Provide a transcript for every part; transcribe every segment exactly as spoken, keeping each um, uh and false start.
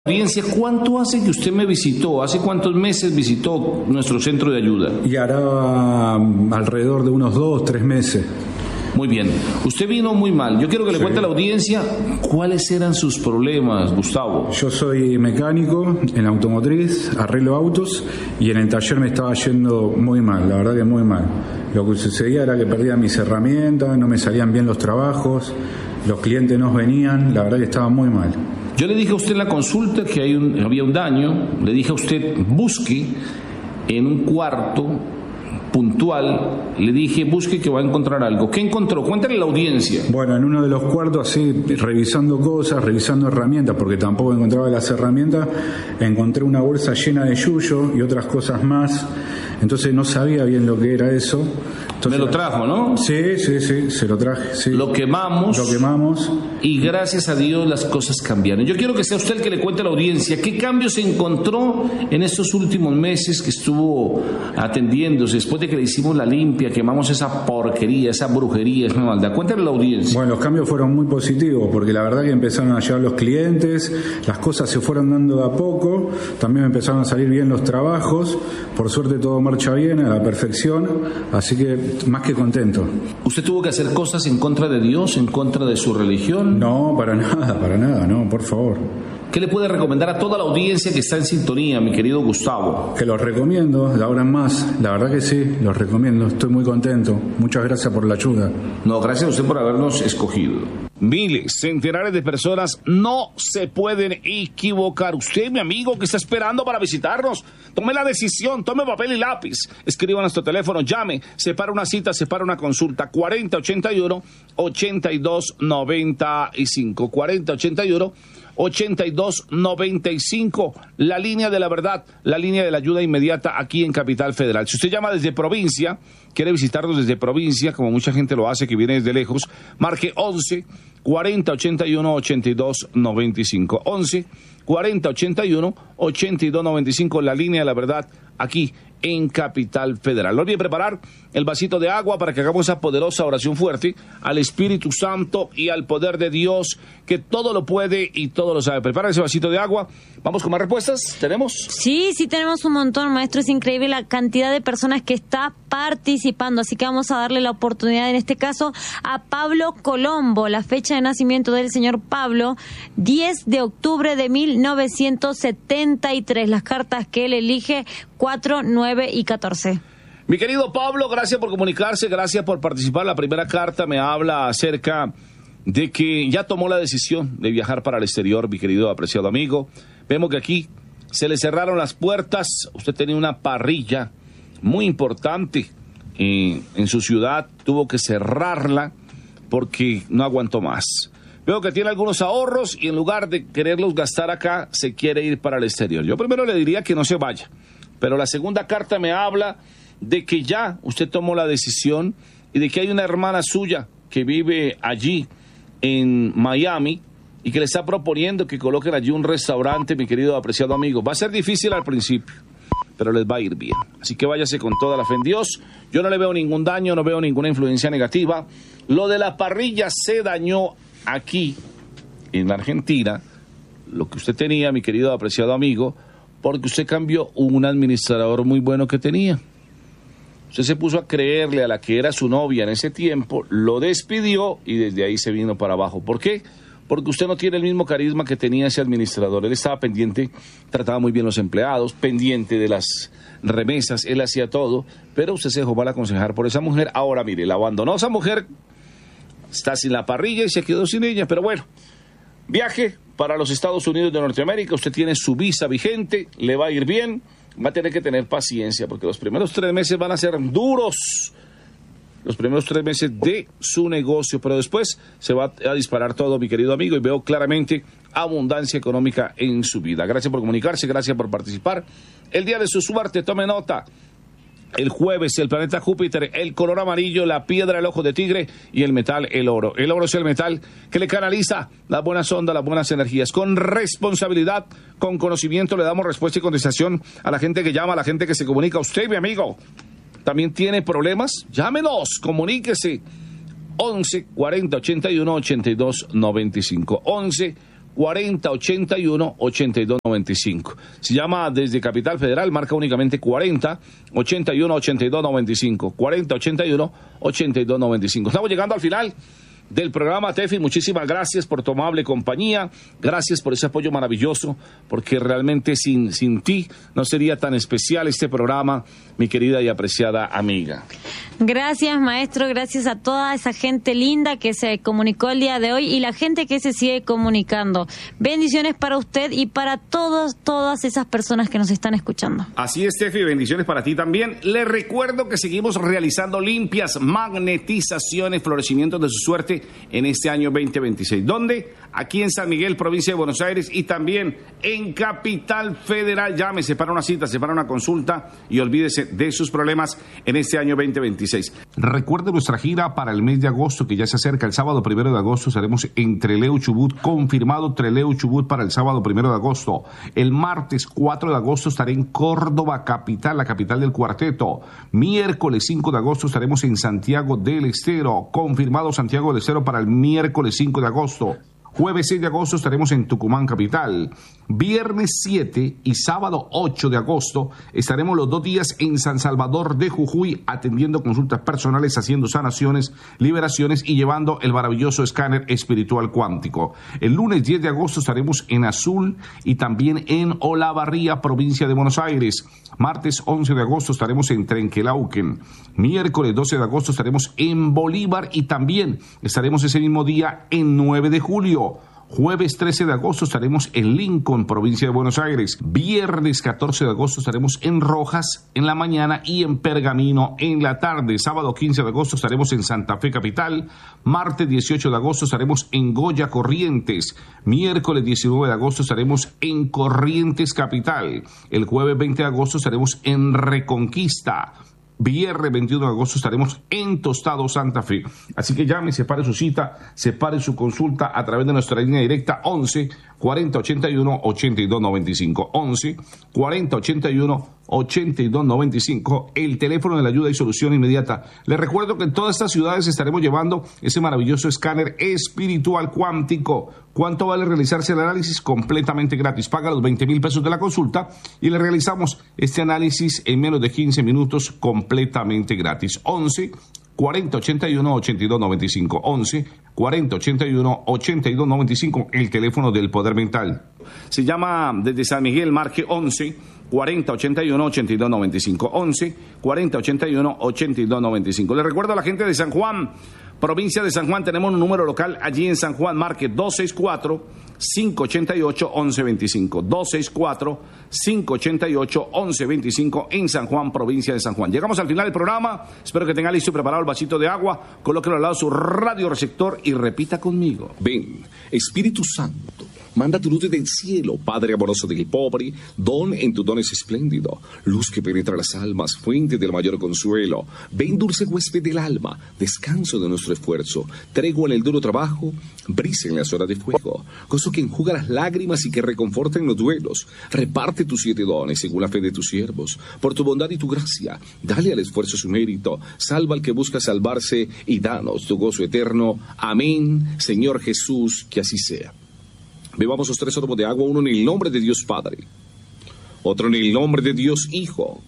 Audiencia, ¿cuánto hace que usted me visitó? ¿Hace cuántos meses visitó nuestro centro de ayuda? Y hará alrededor de unos dos, tres meses. Muy bien. Usted vino muy mal. Yo quiero que le Sí. cuente a la audiencia cuáles eran sus problemas, Gustavo. Yo soy mecánico en automotriz, arreglo autos, y en el taller me estaba yendo muy mal, la verdad que muy mal. Lo que sucedía era que perdía mis herramientas, no me salían bien los trabajos, los clientes no venían, la verdad que estaba muy mal. Yo le dije a usted en la consulta que hay un, había un daño, le dije a usted busque en un cuarto puntual, le dije busque que va a encontrar algo. ¿Qué encontró? Cuéntale a la audiencia. Bueno, en uno de los cuartos, así, revisando cosas, revisando herramientas, porque tampoco encontraba las herramientas, encontré una bolsa llena de yuyo y otras cosas más, entonces no sabía bien lo que era eso. Entonces, Me lo trajo, ¿no? Sí, sí, sí, se lo traje. Sí. Lo quemamos. Lo quemamos. Y gracias a Dios las cosas cambiaron. Yo quiero que sea usted el que le cuente a la audiencia qué cambios se encontró en estos últimos meses que estuvo atendiéndose, después de que le hicimos la limpia, quemamos esa porquería, esa brujería, esa maldad. Cuéntale a la audiencia. Bueno, los cambios fueron muy positivos, porque la verdad que empezaron a llegar los clientes, las cosas se fueron dando de a poco, también empezaron a salir bien los trabajos, por suerte todo marcha bien, a la perfección, así que más que contento. ¿Usted tuvo que hacer cosas en contra de Dios, en contra de su religión? No, para nada, para nada, no, por favor. ¿Qué le puede recomendar a toda la audiencia que está en sintonía, mi querido Gustavo? Que los recomiendo, de ahora en más, la verdad que sí, los recomiendo, estoy muy contento. Muchas gracias por la ayuda. No, gracias a usted por habernos escogido. Miles, centenares de personas no se pueden equivocar. Usted, mi amigo, que está esperando para visitarnos, tome la decisión, tome papel y lápiz, escriba a nuestro teléfono, llame, separa una cita, separa una consulta, cuarenta ochenta y uno, ochenta y dos noventa y cinco, cuarenta ochenta y uno, ochenta y dos noventa y cinco, la línea de la verdad, la línea de la ayuda inmediata aquí en Capital Federal. Si usted llama desde provincia, quiere visitarnos desde provincia, como mucha gente lo hace que viene desde lejos, marque once, cuarenta ochenta y uno, ochenta y dos noventa y cinco, once, cuarenta ochenta y uno, ochenta y dos noventa y cinco, la línea de la verdad aquí en Capital Federal. No olvide preparar el vasito de agua para que hagamos esa poderosa oración fuerte al Espíritu Santo y al poder de Dios, que todo lo puede y todo lo sabe. Prepara ese vasito de agua. Vamos con más respuestas. ¿Tenemos? Sí, sí tenemos un montón, maestro. Es increíble la cantidad de personas que está participando. Así que vamos a darle la oportunidad, en este caso, a Pablo Colombo. La fecha de nacimiento del señor Pablo, diez de octubre de mil novecientos setenta y tres. Las cartas que él elige, cuatro, nueve y catorce. Mi querido Pablo, gracias por comunicarse, gracias por participar. La primera carta me habla acerca de que ya tomó la decisión de viajar para el exterior, mi querido apreciado amigo. Vemos que aquí se le cerraron las puertas. Usted tenía una parrilla muy importante en, en su ciudad, tuvo que cerrarla porque no aguantó más. Veo que tiene algunos ahorros y en lugar de quererlos gastar acá, se quiere ir para el exterior. Yo primero le diría que no se vaya, pero la segunda carta me habla de que ya usted tomó la decisión y de que hay una hermana suya que vive allí en Miami y que le está proponiendo que coloquen allí un restaurante, mi querido apreciado amigo. Va a ser difícil al principio, pero les va a ir bien. Así que váyase con toda la fe en Dios. Yo no le veo ningún daño, no veo ninguna influencia negativa. Lo de la parrilla se dañó aquí, en la Argentina, lo que usted tenía, mi querido apreciado amigo, porque usted cambió un administrador muy bueno que tenía. Usted se puso a creerle a la que era su novia en ese tiempo, lo despidió y desde ahí se vino para abajo. ¿Por qué? Porque usted no tiene el mismo carisma que tenía ese administrador. Él estaba pendiente, trataba muy bien los empleados, pendiente de las remesas, él hacía todo, pero usted se dejó mal aconsejar por esa mujer. Ahora, mire, la abandonó esa mujer, está sin la parrilla y se quedó sin ella, pero bueno, viaje para los Estados Unidos de Norteamérica, usted tiene su visa vigente, le va a ir bien, va a tener que tener paciencia, porque los primeros tres meses van a ser duros, los primeros tres meses de su negocio, pero después se va a disparar todo, mi querido amigo, y veo claramente abundancia económica en su vida. Gracias por comunicarse, gracias por participar. El día de su suerte, tome nota. El jueves, el planeta Júpiter, el color amarillo, la piedra, el ojo de tigre y el metal, el oro. El oro es el metal que le canaliza las buenas ondas, las buenas energías. Con responsabilidad, con conocimiento, le damos respuesta y contestación a la gente que llama, a la gente que se comunica. Usted, mi amigo, ¿también tiene problemas? Llámenos, comuníquese. once, cuarenta, ochenta y uno, ochenta y dos noventa y cinco. once, cuarenta ochenta y uno ochenta y dos noventa y cinco. Se llama desde Capital Federal, marca únicamente cuarenta ochenta y uno ochenta y dos noventa y cinco. cuarenta ochenta y uno ochenta y dos noventa y cinco. Estamos llegando al final del programa, Tefi. Muchísimas gracias por tu amable compañía, gracias por ese apoyo maravilloso, porque realmente sin, sin ti no sería tan especial este programa, mi querida y apreciada amiga. Gracias, maestro, gracias a toda esa gente linda que se comunicó el día de hoy y la gente que se sigue comunicando. Bendiciones para usted y para todos, todas esas personas que nos están escuchando. Así es, Tefi, bendiciones para ti también. Les recuerdo que seguimos realizando limpias, magnetizaciones, florecimientos de su suerte en este año veinte veintiséis. ¿Dónde? Aquí en San Miguel, provincia de Buenos Aires, y también en Capital Federal. Llámese para una cita, se para una consulta y olvídese de sus problemas en este año veinte veintiséis. Recuerde nuestra gira para el mes de agosto, que ya se acerca. El sábado primero de agosto estaremos en Trelew, Chubut, confirmado Trelew, Chubut para el sábado primero de agosto. El martes cuatro de agosto estaré en Córdoba, capital, la capital del cuarteto. Miércoles cinco de agosto estaremos en Santiago del Estero, confirmado Santiago del Estero para el miércoles cinco de agosto. Jueves seis de agosto estaremos en Tucumán capital. Viernes siete y sábado ocho de agosto estaremos los dos días en San Salvador de Jujuy atendiendo consultas personales, haciendo sanaciones, liberaciones y llevando el maravilloso escáner espiritual cuántico. El lunes diez de agosto estaremos en Azul y también en Olavarría, provincia de Buenos Aires. Martes once de agosto estaremos en Trenquelauquen. Miércoles doce de agosto estaremos en Bolívar y también estaremos ese mismo día en nueve de julio. Jueves trece de agosto estaremos en Lincoln, provincia de Buenos Aires. Viernes catorce de agosto estaremos en Rojas en la mañana y en Pergamino en la tarde. Sábado quince de agosto estaremos en Santa Fe capital. Martes dieciocho de agosto estaremos en Goya, Corrientes. Miércoles diecinueve de agosto estaremos en Corrientes capital. El jueves veinte de agosto estaremos en Reconquista. Viernes veintiuno de agosto estaremos en Tostado, Santa Fe. Así que llame, separe su cita, separe su consulta a través de nuestra línea directa once cuarenta ochenta y uno ochenta y dos noventa y cinco. once cuarenta ochenta y uno ochenta y dos noventa y cinco, el teléfono de la ayuda y solución inmediata. Les recuerdo que en todas estas ciudades estaremos llevando ese maravilloso escáner espiritual cuántico. ¿Cuánto vale realizarse el análisis? Completamente gratis. Paga los veinte mil pesos de la consulta y le realizamos este análisis en menos de quince minutos completamente gratis. once cuarenta ochenta y uno ochenta y dos noventa y cinco. once cuarenta ochenta y uno ochenta y dos noventa y cinco, el teléfono del poder mental. Se llama desde San Miguel, marque once cuarenta ochenta y uno ochenta y dos noventa y cinco. once cuarenta ochenta y uno ochenta y dos noventa y cinco. Le recuerdo a la gente de San Juan, provincia de San Juan, tenemos un número local allí en San Juan, marque dos seis cuatro cinco ocho ocho once veinticinco. dos seis cuatro cinco ocho ocho once veinticinco en San Juan, provincia de San Juan. Llegamos al final del programa. Espero que tenga listo y preparado el vasito de agua. Colóquelo al lado de su radioreceptor y repita conmigo. Ven, Espíritu Santo, manda tu luz del cielo, Padre amoroso del pobre, don en tu don es espléndido, luz que penetra las almas, fuente del mayor consuelo. Ven, dulce huésped del alma, descanso de nuestro esfuerzo, tregua en el duro trabajo, brisa en las horas de fuego, gozo que enjuga las lágrimas y que reconforta en los duelos. Reparte tus siete dones según la fe de tus siervos, por tu bondad y tu gracia, dale al esfuerzo su mérito, salva al que busca salvarse y danos tu gozo eterno. Amén, Señor Jesús, que así sea. Bebamos los tres sorbos de agua, uno en el nombre de Dios Padre, otro en el nombre de Dios Hijo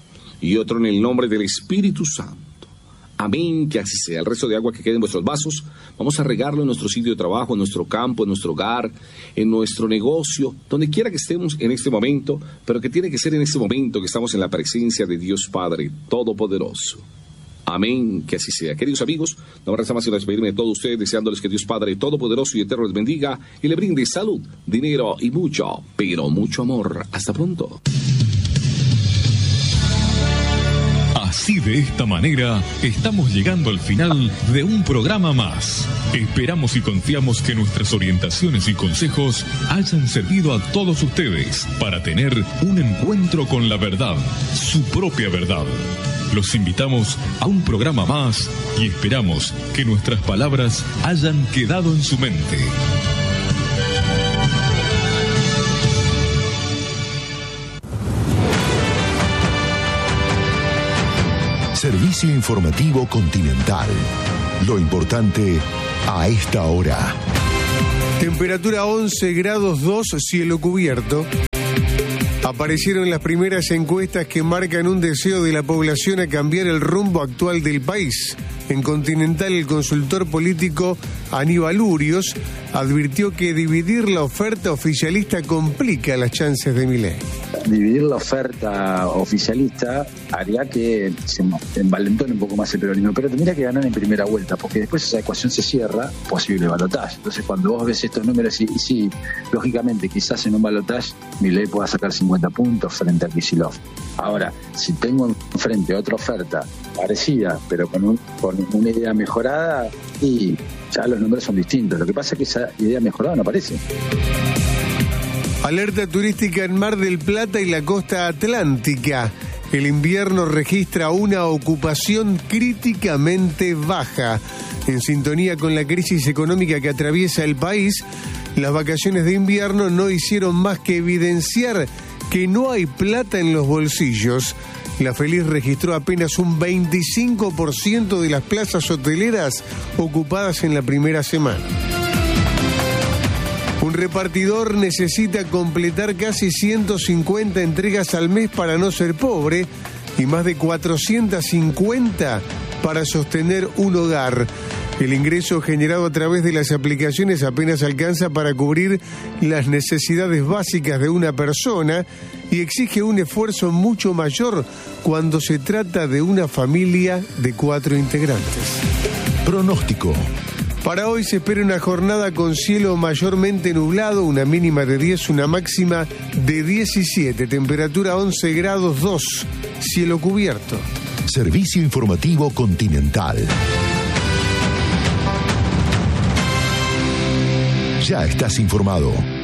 y otro en el nombre del Espíritu Santo. Amén, que así sea. El resto de agua que quede en vuestros vasos, vamos a regarlo en nuestro sitio de trabajo, en nuestro campo, en nuestro hogar, en nuestro negocio, donde quiera que estemos en este momento, pero que tiene que ser en este momento que estamos en la presencia de Dios Padre Todopoderoso. Amén, que así sea. Queridos amigos, no me resta más que despedirme de todos ustedes, deseándoles que Dios Padre Todopoderoso y Eterno les bendiga y le brinde salud, dinero y mucho, pero mucho amor. Hasta pronto. Así, de esta manera, estamos llegando al final de un programa más. Esperamos y confiamos que nuestras orientaciones y consejos hayan servido a todos ustedes para tener un encuentro con la verdad, su propia verdad. Los invitamos a un programa más y esperamos que nuestras palabras hayan quedado en su mente. Servicio informativo Continental. Lo importante a esta hora. Temperatura once grados dos, cielo cubierto. Aparecieron las primeras encuestas que marcan un deseo de la población a cambiar el rumbo actual del país. En Continental, el consultor político Aníbal Urios advirtió que dividir la oferta oficialista complica las chances de Milei. Dividir la oferta oficialista haría que se envalentone un poco más el peronismo, pero tendría que ganar en primera vuelta, porque después esa ecuación se cierra, posible balotaje. Entonces, cuando vos ves estos números, y, y sí, lógicamente, quizás en un balotaje Milei pueda sacar cincuenta puntos frente a Kicillof. Ahora, si tengo enfrente otra oferta parecida, pero con, un, con una idea mejorada, y ya los números son distintos. Lo que pasa es que esa idea mejorada no aparece. Alerta turística en Mar del Plata y la costa atlántica. El invierno registra una ocupación críticamente baja. En sintonía con la crisis económica que atraviesa el país, las vacaciones de invierno no hicieron más que evidenciar que no hay plata en los bolsillos. La Feliz registró apenas un veinticinco por ciento de las plazas hoteleras ocupadas en la primera semana. Un repartidor necesita completar casi ciento cincuenta entregas al mes para no ser pobre y más de cuatrocientas cincuenta para sostener un hogar. El ingreso generado a través de las aplicaciones apenas alcanza para cubrir las necesidades básicas de una persona y exige un esfuerzo mucho mayor cuando se trata de una familia de cuatro integrantes. Pronóstico. Para hoy se espera una jornada con cielo mayormente nublado, una mínima de diez, una máxima de diecisiete, temperatura once grados dos, cielo cubierto. Servicio informativo Continental. Ya estás informado.